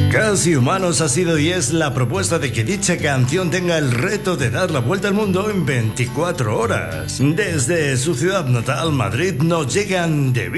Casi Humanos ha sido y es la propuesta de que dicha canción tenga el reto de dar la vuelta al mundo en 24 horas. Desde su ciudad natal, Madrid, nos llegan The